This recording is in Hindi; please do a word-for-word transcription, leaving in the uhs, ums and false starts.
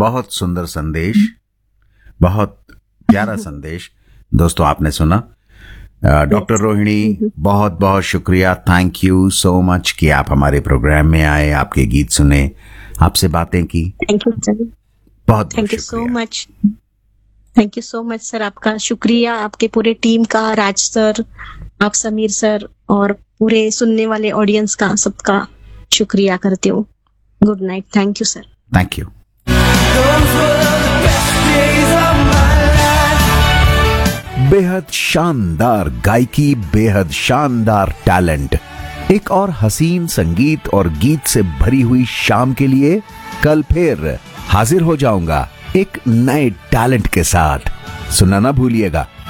बहुत सुंदर संदेश, बहुत प्यारा संदेश दोस्तों आपने सुना। डॉक्टर रोहिणी, बहुत बहुत शुक्रिया, थैंक यू सो मच कि आप हमारे प्रोग्राम में आए, आपके गीत सुने, आपसे बातें की। थैंक यू सर, बहुत thank you so much, thank you so much sir. आपका शुक्रिया, आपके पूरे टीम का, राज सर, आप समीर सर और पूरे सुनने वाले ऑडियंस का, सबका शुक्रिया करती हूँ। Good night, thank you sir. Thank you. बेहद शानदार गायकी, बेहद शानदार टैलेंट, एक और हसीन संगीत और गीत से भरी हुई शाम के लिए कल फिर हाजिर हो जाऊंगा एक नए टैलेंट के साथ। सुनना ना भूलिएगा।